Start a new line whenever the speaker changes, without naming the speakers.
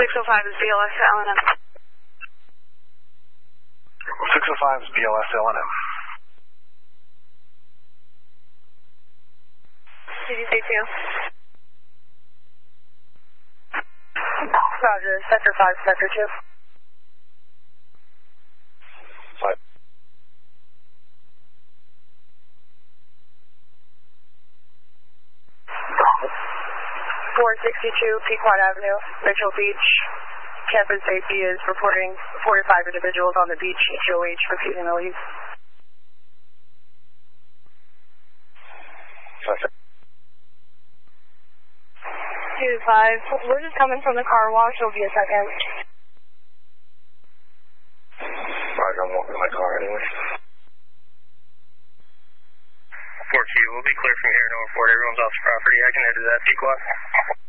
605 is BLS LNM.
605 is BLS LNM.
CDC 2.
Roger, Sector 5, Sector 2.
5.
462 Pequot Avenue, Mitchell Beach. Campus safety is reporting 4 to 5 individuals on the beach, HOH, refusing to leave.
Gotcha.
2-5, we're just coming from the car wash, it'll be a second.
Roger, I'm walking my car anyway.
4Q, we'll be clear from here, no report, everyone's off the property. I can head to that Pequot.